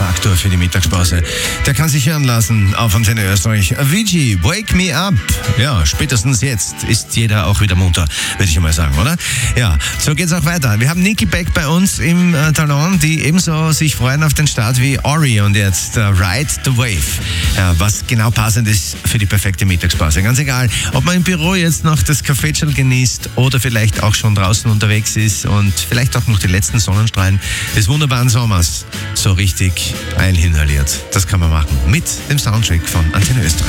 X-Faktor für die Mittagspause. Der kann sich hören lassen auf Antenne Österreich. Avicii, Wake Me Up. Ja, spätestens jetzt ist jeder auch wieder munter, würde ich mal sagen, oder? Ja, so geht's auch weiter. Wir haben Nickelback bei uns im Talon, die ebenso sich freuen auf den Start wie Ori und jetzt Ride the Wave. Ja, was genau passend ist für die perfekte Mittagspause. Ganz egal, ob man im Büro jetzt noch das Kaffeetschal genießt oder vielleicht auch schon draußen unterwegs ist und vielleicht auch noch die letzten Sonnenstrahlen des wunderbaren Sommers so richtig inhaliert. Das kann man machen mit dem Soundtrack von Antenne Österreich.